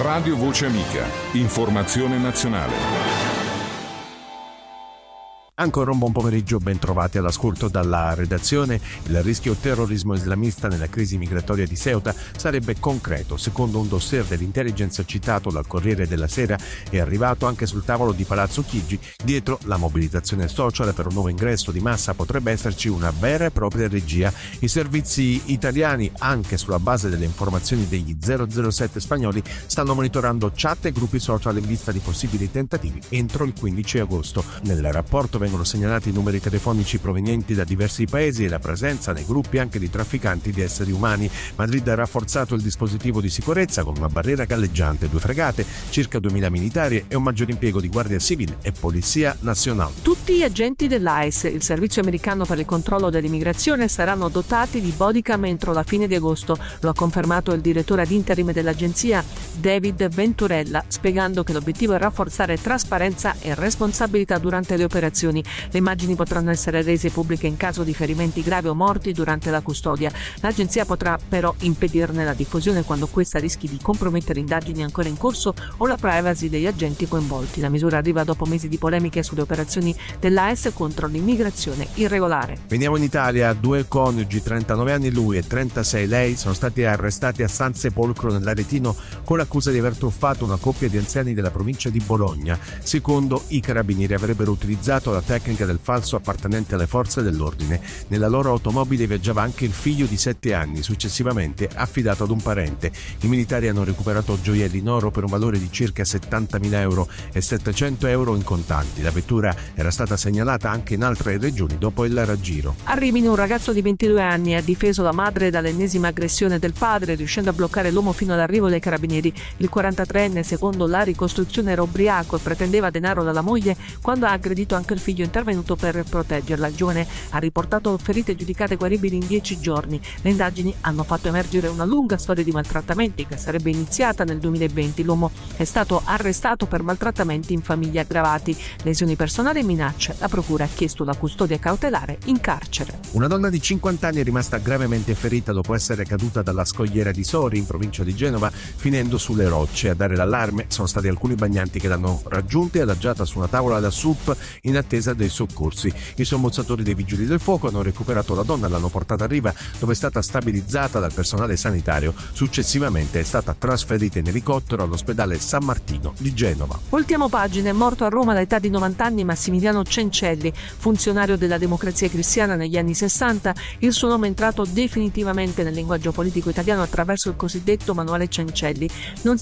Radio Voce Amica. Informazione nazionale. Ancora un buon pomeriggio, ben trovati all'ascolto dalla redazione. Il rischio terrorismo islamista nella crisi migratoria di Ceuta sarebbe concreto. Secondo un dossier dell'intelligence citato dal Corriere della Sera, è arrivato anche sul tavolo di Palazzo Chigi. Dietro la mobilitazione social per un nuovo ingresso di massa potrebbe esserci una vera e propria regia. I servizi italiani, anche sulla base delle informazioni degli 007 spagnoli, stanno monitorando chat e gruppi social in vista di possibili tentativi entro il 15 agosto. Nel rapporto vengono segnalati numeri telefonici provenienti da diversi paesi e la presenza nei gruppi anche di trafficanti di esseri umani. Madrid ha rafforzato il dispositivo di sicurezza con una barriera galleggiante, 2 fregate, circa 2000 militari e un maggior impiego di guardia civile e polizia nazionale. Tutti gli agenti dell'AIS, il servizio americano per il controllo dell'immigrazione, saranno dotati di bodycam entro la fine di agosto. Lo ha confermato il direttore ad interim dell'agenzia, David Venturella, spiegando che l'obiettivo è rafforzare trasparenza e responsabilità durante le operazioni. Le immagini potranno essere rese pubbliche in caso di ferimenti gravi o morti durante la custodia. L'agenzia potrà però impedirne la diffusione quando questa rischi di compromettere indagini ancora in corso o la privacy degli agenti coinvolti. La misura arriva dopo mesi di polemiche sulle operazioni dell'AIS contro l'immigrazione irregolare. Veniamo in Italia. 2 coniugi, 39 anni lui e 36 lei, sono stati arrestati a San Sepolcro nell'Aretino con l'accusa di aver truffato una coppia di anziani della provincia di Bologna. Secondo i carabinieri avrebbero utilizzato la tecnica del falso appartenente alle forze dell'ordine. Nella loro automobile viaggiava anche il figlio di 7 anni, successivamente affidato ad un parente. I militari hanno recuperato gioielli in oro per un valore di circa 70.000 euro e 700 euro in contanti. La vettura era stata segnalata anche in altre regioni dopo il raggiro. A Rimini un ragazzo di 22 anni ha difeso la madre dall'ennesima aggressione del padre, riuscendo a bloccare l'uomo fino all'arrivo dei carabinieri. Il 43enne, secondo la ricostruzione, era ubriaco e pretendeva denaro dalla moglie quando ha aggredito anche il figlio intervenuto per proteggerla. Il giovane ha riportato ferite giudicate guaribili in 10 giorni. Le indagini hanno fatto emergere una lunga storia di maltrattamenti che sarebbe iniziata nel 2020. L'uomo è stato arrestato per maltrattamenti in famiglia aggravati, lesioni personali e minacce. La procura ha chiesto la custodia cautelare in carcere. Una donna di 50 anni è rimasta gravemente ferita dopo essere caduta dalla scogliera di Sori in provincia di Genova, finendo sulle rocce. A dare l'allarme sono stati alcuni bagnanti che l'hanno raggiunta e adagiata su una tavola da SUP in attesa dei soccorsi. I sommozzatori dei vigili del fuoco hanno recuperato la donna e l'hanno portata a riva, dove è stata stabilizzata dal personale sanitario. Successivamente è stata trasferita in elicottero all'ospedale San Martino di Genova. Ultimo pagina. È morto a Roma all'età di 90 anni Massimiliano Cencelli, funzionario della Democrazia Cristiana negli anni 60. Il suo nome è entrato definitivamente nel linguaggio politico italiano attraverso il cosiddetto manuale Cencelli. Non